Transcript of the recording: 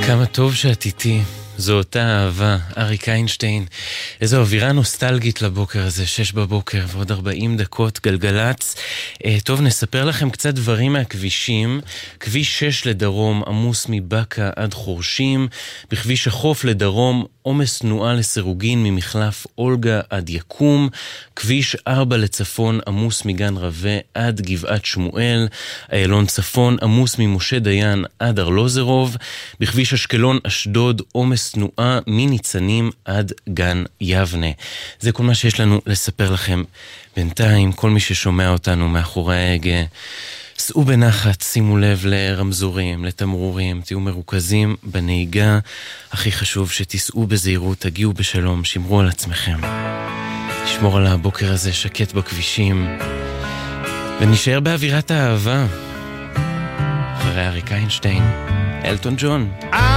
כמה טוב שאת איתי, זו אותה אהבה, אריק איינשטיין. איזו אווירה נוסטלגית לבוקר הזה, 6 בבוקר ועוד 40 דקות גלגלץ. טוב, נספר לכם קצת דברים מהכבישים. כביש 6 לדרום עמוס מבקה עד חורשים, בכביש החוף לדרום עומס תנועה לסירוגין ממחלף אולגה עד יקום, כביש 4 לצפון עמוס מגן רווה עד גבעת שמואל, איילון צפון עמוס ממשה דיין עד ארלוזרוב, בכביש אשקלון אשדוד עומס תנועה מניצנים עד גן יבנה. זה כל מה שיש לנו לספר לכם בינתיים. כל מי ששומע אותנו מאחורי ההגה, סעו בנחת, שימו לב לרמזורים, לתמרורים, תהיו מרוכזים בנהיגה. הכי חשוב שתיסעו בזהירות, תגיעו בשלום, שמרו על עצמכם. תשמור על הבוקר הזה שקט בכבישים, ונשאר באווירת האהבה. אחרי אריק איינשטיין, אלטון ג'ון.